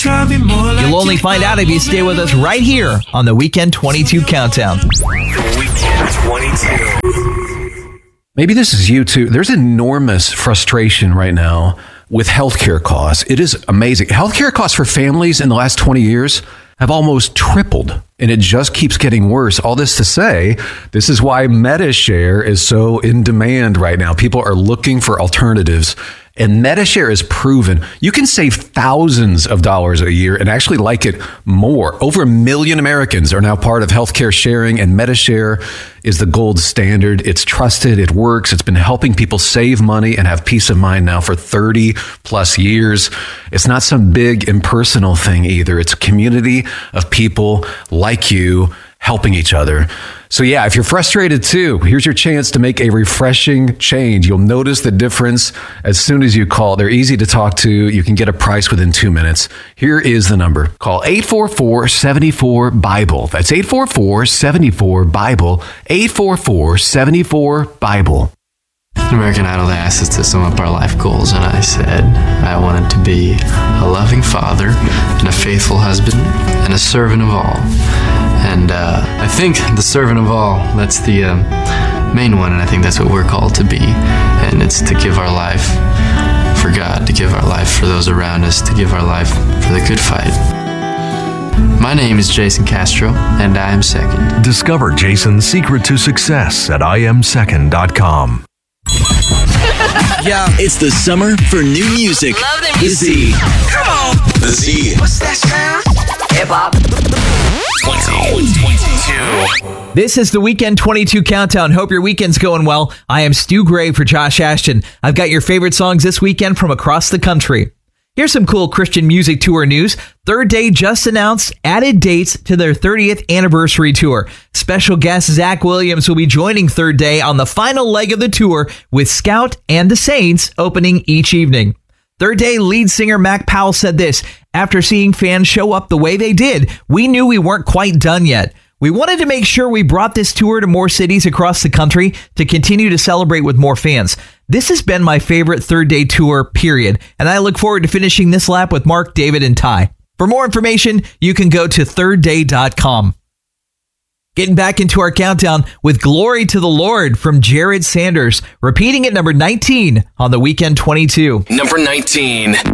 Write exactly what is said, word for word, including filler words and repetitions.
You'll only find out if you stay with us right here on the Weekend twenty-two Countdown. The Weekend twenty-two. Maybe this is you too. There's enormous frustration right now with healthcare costs. It is amazing. Healthcare costs for families in the last twenty years have almost tripled, and it just keeps getting worse. All this to say, this is why MediShare is so in demand right now. People are looking for alternatives, and MediShare is proven you can save thousands of dollars a year and actually like it more. Over a million Americans are now part of healthcare sharing, and MediShare is the gold standard. It's trusted, it works, it's been helping people save money and have peace of mind now for thirty plus years. It's not some big impersonal thing either. It's a community of people like you helping each other. So yeah, if you're frustrated too, here's your chance to make a refreshing change. You'll notice the difference as soon as you call. They're easy to talk to. You can get a price within two minutes. Here is the number. Call eight four four, seven four, BIBLE. That's eight four four, seven four, BIBLE. eight four four, seven four, BIBLE. American Idol asked us to sum up our life goals, and I said I wanted to be a loving father and a faithful husband and a servant of all. And uh, I think the servant of all, that's the uh, main one, and I think that's what we're called to be. And it's to give our life for God, to give our life for those around us, to give our life for the good fight. My name is Jason Castro, and I am second. Discover Jason's secret to success at I am second dot com. Yeah, it's the summer for new music. Love the The Z. Come on. The Z. What's that sound? Hip hop. twenty-two. This is the Weekend twenty-two Countdown. Hope your weekend's going well. I am Stu Gray for Josh Ashton. I've got your favorite songs this weekend from across the country. Here's some cool Christian music tour news. Third Day just announced added dates to their thirtieth anniversary tour. Special guest Zach Williams will be joining Third Day on the final leg of the tour, with Scout and the Saints opening each evening. Third Day lead singer Mac Powell said this: "After seeing fans show up the way they did, we knew we weren't quite done yet. We wanted to make sure we brought this tour to more cities across the country to continue to celebrate with more fans. This has been my favorite Third Day tour, period, and I look forward to finishing this lap with Mark, David, and Ty." For more information, you can go to third day dot com. Getting back into our countdown with Glory to the Lord from Jared Sanders, repeating at number nineteen on the Weekend twenty-two. Number nineteen.